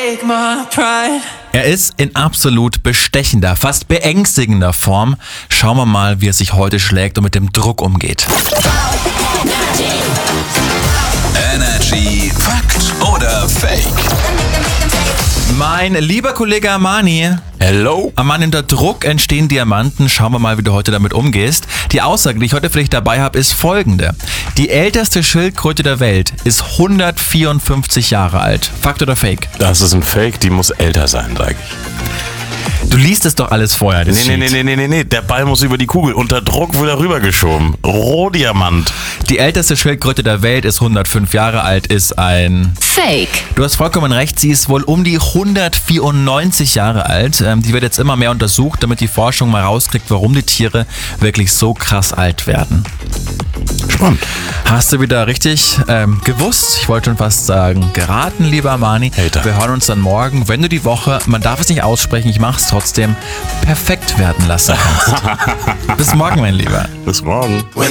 take my pride. Er ist in absolut bestechender, fast beängstigender Form. Schauen wir mal, wie er sich heute schlägt und mit dem Druck umgeht. Energy Fakt oder Fake? Mein lieber Kollege Armani. Hello. Armani, unter Druck entstehen Diamanten. Schauen wir mal, wie du heute damit umgehst. Die Aussage, die ich heute für dich dabei habe, ist folgende. Die älteste Schildkröte der Welt ist 154 Jahre alt. Fakt oder Fake? Das ist ein Fake, die muss älter sein, sag ich. Du liest es doch alles vorher. Das Sheet. Nee. Der Ball muss über die Kugel. Unter Druck wird er rübergeschoben. Rohdiamant. Die älteste Schildkröte der Welt ist 105 Jahre alt, ist ein Fake. Du hast vollkommen recht, sie ist wohl um die 194 Jahre alt. Die wird jetzt immer mehr untersucht, damit die Forschung mal rauskriegt, warum die Tiere wirklich so krass alt werden. Spannend. Hast du wieder richtig gewusst? Ich wollte schon fast sagen, geraten, lieber Armani. Hater. Wir hören uns dann morgen, wenn du die Woche, man darf es nicht aussprechen, ich mach's trotzdem, perfekt werden lassen kannst. Bis morgen, mein Lieber. Bis morgen. When